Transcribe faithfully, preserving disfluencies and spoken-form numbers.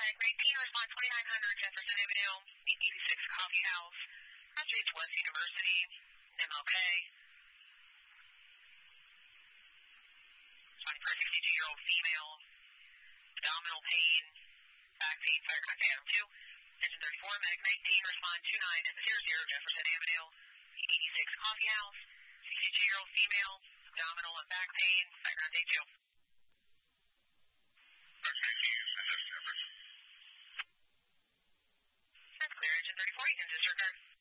Medic nineteen, respond twenty-nine hundred Jefferson Avenue, eighty-six Coffee House, Street West University, M L K. Responding for a sixty-two-year-old female, abdominal pain, back pain, fire contact Adam two. Engine thirty-four, Medic nineteen, respond two nine zero zero Jefferson Avenue, eighty-six Coffee House, sixty-two-year-old female, abdominal and back pain, fire contact two. That's clear, engine thirty-four, you can disregard.